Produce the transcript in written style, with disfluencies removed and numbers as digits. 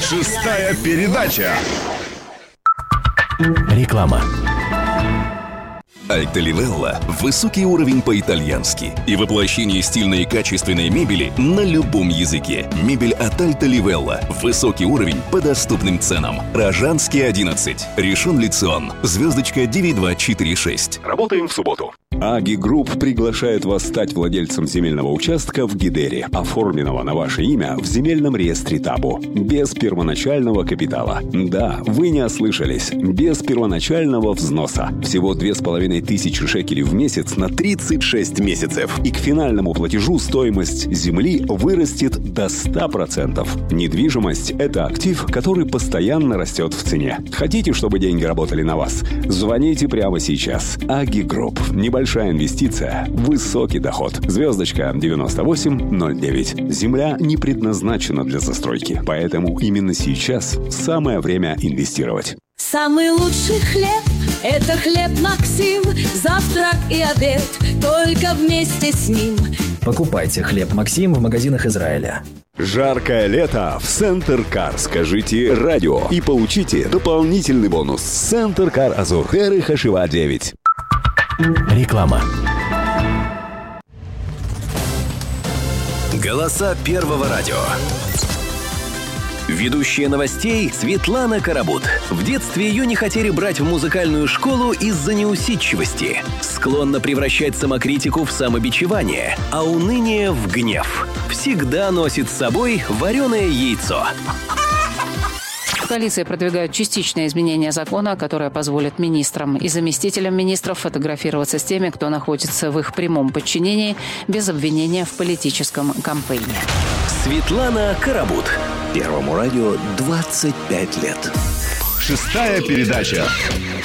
Шестая передача. Реклама. Альта Ливелла – высокий уровень по-итальянски и воплощение стильной и качественной мебели на любом языке. Мебель от Альта Ливелла. Высокий уровень по доступным ценам. Рожанский, 11. Решен Лицион. Звездочка 9246. Работаем в субботу. Аги Групп приглашает вас стать владельцем земельного участка в Гидере, оформленного на ваше имя в земельном реестре ТАБУ, без первоначального капитала. Да, вы не ослышались, без первоначального взноса. Всего 2500 шекелей в месяц на 36 месяцев. И к финальному платежу стоимость земли вырастет до 100%. Недвижимость – это актив, который постоянно растет в цене. Хотите, чтобы деньги работали на вас? Звоните прямо сейчас. Аги Групп. Небольшая инвестиция, высокий доход. Звездочка 9809. Земля не предназначена для застройки, поэтому именно сейчас самое время инвестировать. Самый лучший хлеб – это хлеб Максим. Завтрак и обед только вместе с ним. Покупайте хлеб Максим в магазинах Израиля. Жаркое лето в Центр Кар. Скажите радио и получите дополнительный бонус. Центр Кар Азурхер и Хашива 9. Реклама. Голоса Первого радио. Ведущая новостей Светлана Карабут. В детстве ее не хотели брать в музыкальную школу из-за неусидчивости. Склонна превращать самокритику в самобичевание, а уныние в гнев. Всегда носит с собой вареное яйцо. В коалиции продвигают частичное изменение закона, которое позволит министрам и заместителям министров фотографироваться с теми, кто находится в их прямом подчинении, без обвинения в политическом кампейне. Светлана Карабут. Первому радио 25 лет. Шестая передача.